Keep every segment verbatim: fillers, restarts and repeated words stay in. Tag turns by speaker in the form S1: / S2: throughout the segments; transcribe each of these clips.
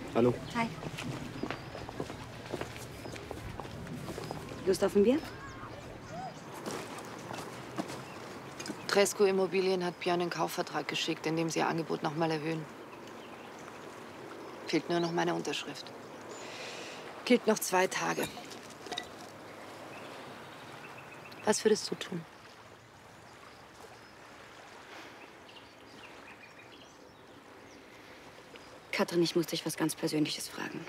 S1: Hallo.
S2: Hi. Lust auf ein Bier?
S3: Tresco Immobilien hat Björn einen Kaufvertrag geschickt, in dem sie ihr Angebot noch mal erhöhen. Fehlt nur noch meine Unterschrift. Gilt noch zwei Tage. Was würdest du tun?
S2: Katrin, ich muss dich was ganz Persönliches fragen.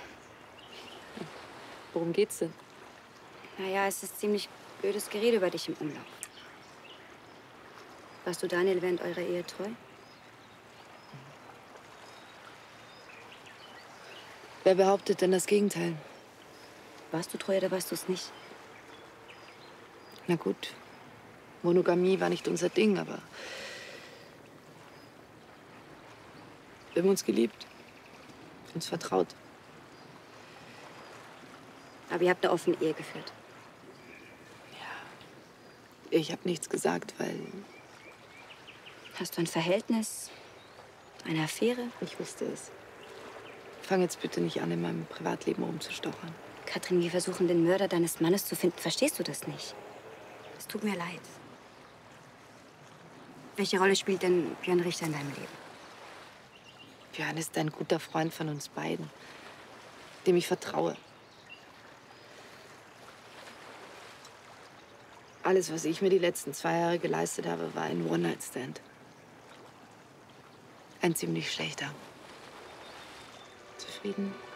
S3: Worum geht's denn?
S2: Naja, es ist ziemlich blödes Gerede über dich im Umlauf. Warst du Daniel während eurer Ehe treu?
S3: Wer behauptet denn das Gegenteil?
S2: Warst du treu oder warst du es nicht?
S3: Na gut, Monogamie war nicht unser Ding, aber wir haben uns geliebt, uns vertraut.
S2: Aber ihr habt eine offene Ehe geführt.
S3: Ich habe nichts gesagt, weil
S2: Hast du ein Verhältnis? Eine Affäre?
S3: ich wusste es. Fang jetzt bitte nicht an, in meinem Privatleben rumzustochern.
S2: Katrin, wir versuchen, den Mörder deines Mannes zu finden. Verstehst du das nicht? Es tut mir leid. Welche Rolle spielt denn Björn Richter in deinem Leben?
S3: Björn ist ein guter Freund von uns beiden, dem ich vertraue. Alles, was ich mir die letzten zwei Jahre geleistet habe, war ein One-Night-Stand. Ein ziemlich schlechter. Zufrieden?